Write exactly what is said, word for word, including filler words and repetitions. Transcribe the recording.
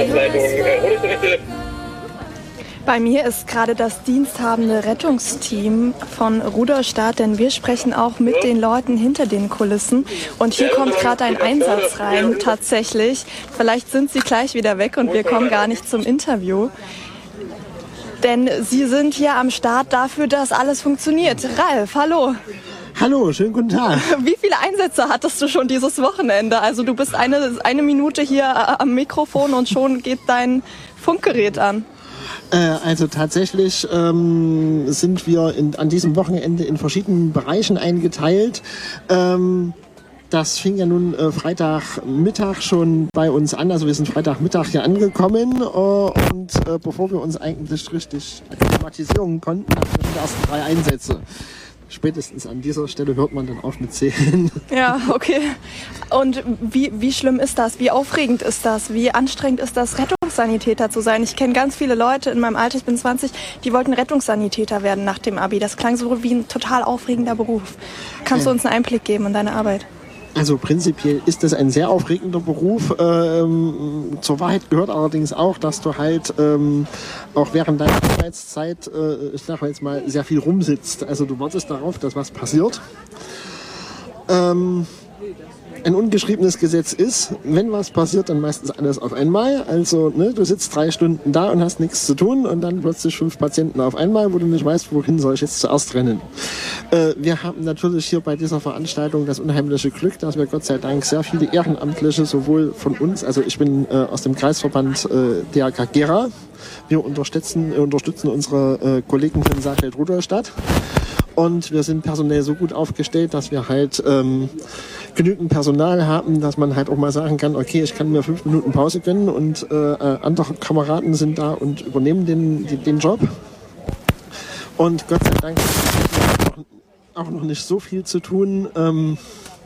Bei mir ist gerade das diensthabende Rettungsteam von Rudolstadt, denn wir sprechen auch mit den Leuten hinter den Kulissen. Und hier kommt gerade ein Einsatz rein, tatsächlich. Vielleicht sind sie gleich wieder weg und wir kommen gar nicht zum Interview. Denn sie sind hier am Start dafür, dass alles funktioniert. Ralf, hallo. Hallo, schönen guten Tag. Wie viele Einsätze hattest du schon dieses Wochenende? Also du bist eine, eine Minute hier am Mikrofon und schon geht dein Funkgerät an. Also tatsächlich ähm, sind wir in, an diesem Wochenende in verschiedenen Bereichen eingeteilt. Ähm, das fing ja nun äh, Freitagmittag schon bei uns an. Also wir sind Freitagmittag hier angekommen äh, und äh, bevor wir uns eigentlich richtig akklimatisieren konnten, hatten wir schon die ersten drei Einsätze. Spätestens an dieser Stelle hört man dann auf mit Zählen. Ja, okay. Und wie, wie schlimm ist das? Wie aufregend ist das? Wie anstrengend ist das, Rettungssanitäter zu sein? Ich kenne ganz viele Leute in meinem Alter, ich bin zwanzig, die wollten Rettungssanitäter werden nach dem Abi. Das klang so wie ein total aufregender Beruf. Kannst du uns einen Einblick geben in deine Arbeit? Also prinzipiell ist das ein sehr aufregender Beruf. Ähm, zur Wahrheit gehört allerdings auch, dass du halt ähm, auch während deiner Arbeitszeit, äh, ich sag mal jetzt mal, sehr viel rumsitzt. Also du wartest darauf, dass was passiert. Ähm, ein ungeschriebenes Gesetz ist, wenn was passiert, dann meistens alles auf einmal. Also ne, du sitzt drei Stunden da und hast nichts zu tun und dann plötzlich fünf Patienten auf einmal, wo du nicht weißt, wohin soll ich jetzt zuerst rennen. Äh, wir haben natürlich hier bei dieser Veranstaltung das unheimliche Glück, dass wir Gott sei Dank sehr viele Ehrenamtliche, sowohl von uns, also ich bin äh, aus dem Kreisverband äh, D R K Gera, wir unterstützen, unterstützen unsere äh, Kollegen von Saalfeld-Rudolstadt. Und wir sind personell so gut aufgestellt, dass wir halt ähm, genügend Personal haben, dass man halt auch mal sagen kann, okay, ich kann mir fünf Minuten Pause gönnen und äh, andere Kameraden sind da und übernehmen den, den, den Job. Und Gott sei Dank haben wir auch noch nicht so viel zu tun. Ähm,